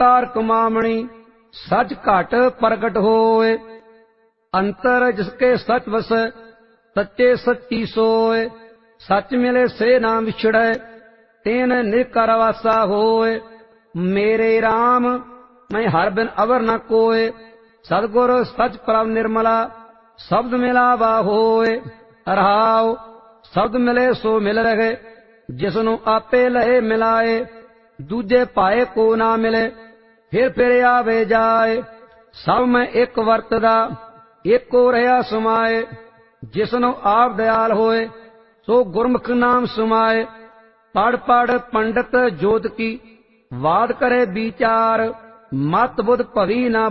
निरंकार कुमामणि सच घट प्रगट होए। अंतर जिसके सच वस सच्चे सच्ची सोए। सच मिले से ना विछड़े तेन निकर वासा होए। मेरे राम मैं हर बिन अवर न कोय। सतगुर सच प्रभ निर्मला शब्द मिलावा होए। रहाओ शब्द मिले सो मिल रहे जिसनों आपे लहे मिलाए। दूजे पाए को ना मिले फिर आवे जाए। सब में एक वरतदा एको रहा समाए। जिसनों आप दयाल होए सो गुरमुख नाम समाए। पढ़ पढ़ पंडित जोत की वाद करे विचार। मत बुध भवी ना